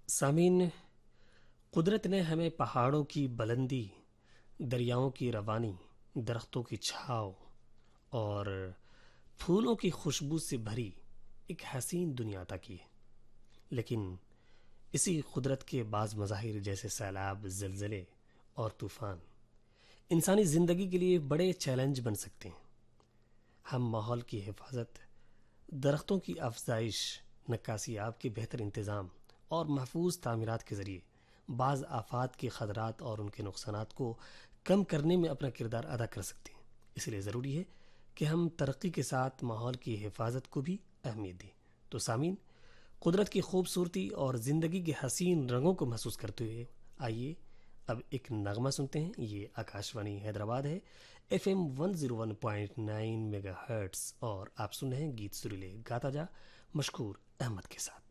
سامعین، قدرت نے ہمیں پہاڑوں کی بلندی، دریاؤں کی روانی، درختوں کی چھاؤ اور پھولوں کی خوشبو سے بھری ایک حسین دنیا عطا کی ہے۔ لیکن اسی قدرت کے بعض مظاہر جیسے سیلاب، زلزلے اور طوفان انسانی زندگی کے لیے بڑے چیلنج بن سکتے ہیں۔ ہم ماحول کی حفاظت، درختوں کی افزائش، نکاسی آب کے بہتر انتظام اور محفوظ تعمیرات کے ذریعے بعض آفات کے خطرات اور ان کے نقصانات کو کم کرنے میں اپنا کردار ادا کر سکتے ہیں۔ اس لیے ضروری ہے کہ ہم ترقی کے ساتھ ماحول کی حفاظت کو بھی اہمیت دیں۔ تو سامعین، قدرت کی خوبصورتی اور زندگی کے حسین رنگوں کو محسوس کرتے ہوئے آئیے اب ایک نغمہ سنتے ہیں۔ یہ آکاشوانی حیدرآباد ہے، FM 101.9 میگا ہرٹس، اور آپ سن رہے ہیں گیت سریلے گاتا جا مشکور احمد کے ساتھ۔